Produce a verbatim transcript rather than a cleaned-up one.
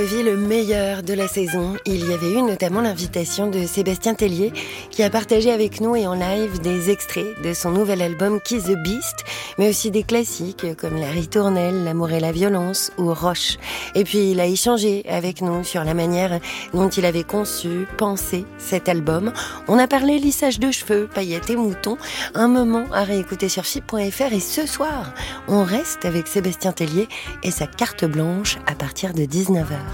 Vu le meilleur de la saison, il y avait eu notamment l'invitation de Sébastien Tellier qui a partagé avec nous et en live des extraits de son nouvel album Kiss the Beast, mais aussi des classiques comme La Ritournelle, L'amour et la violence ou Roche. Et puis il a échangé avec nous sur la manière dont il avait conçu, pensé cet album. On a parlé lissage de cheveux, paillettes et moutons, un moment à réécouter sur F I P point F R, et ce soir, on reste avec Sébastien Tellier et sa carte blanche à partir de dix-neuf heures.